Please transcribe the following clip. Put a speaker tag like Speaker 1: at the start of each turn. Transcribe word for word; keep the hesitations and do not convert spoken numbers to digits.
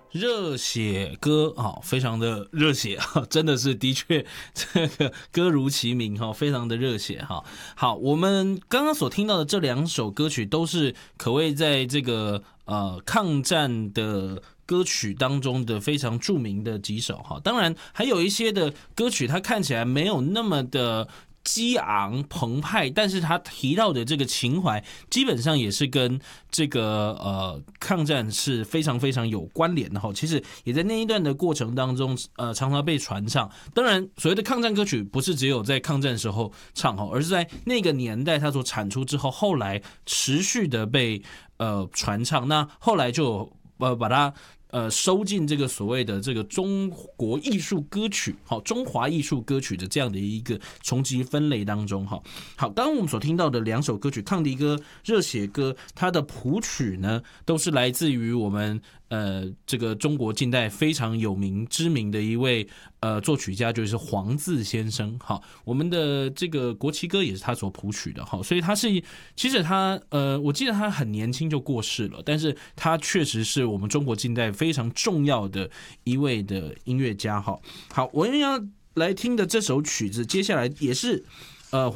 Speaker 1: 热血歌啊，非常的热血啊，真的是的确这个歌如其名哈，非常的热血哈。好，我们刚刚所听到的这两首歌曲都是可谓在这个呃抗战的歌曲当中的非常著名的几首哈。当然还有一些的歌曲，它看起来没有那么的激昂澎湃，但是他提到的这个情怀基本上也是跟这个呃抗战是非常非常有关联的哈。其实也在那一段的过程当中，呃常常被传唱。当然，所谓的抗战歌曲不是只有在抗战时候唱哈，而是在那个年代它所产出之后，后来持续的被呃传唱。那后来就呃把它。呃，收进这个所谓的这个中国艺术歌曲，好，中华艺术歌曲的这样的一个重级分类当中，哈，好，刚刚我们所听到的两首歌曲，抗敌歌、热血歌，它的谱曲呢，都是来自于我们呃这个中国近代非常有名知名的一位呃作曲家，就是黄自先生，哈，我们的这个国旗歌也是他所谱曲的，哈，所以他是其实他呃，我记得他很年轻就过世了，但是他确实是我们中国近代非常重要的一位的音乐家哈。好，我们要来听的这首曲子，接下来也是呃